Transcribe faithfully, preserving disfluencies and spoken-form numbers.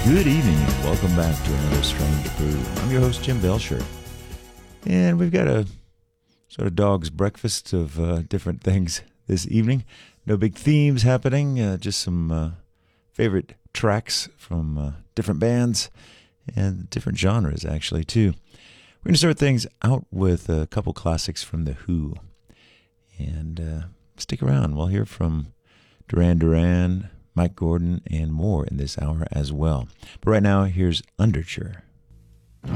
Good evening and welcome back to another Strange Brew. I'm your host, Jim Belcher. And we've got a sort of dog's breakfast of uh, different things this evening. No big themes happening, uh, just some uh, favorite tracks from uh, different bands and different genres, actually, too. We're going to start things out with a couple classics from The Who. And uh, stick around. We'll hear from Duran Duran, Mike Gordon, and more in this hour as well. But right now, here's Underture.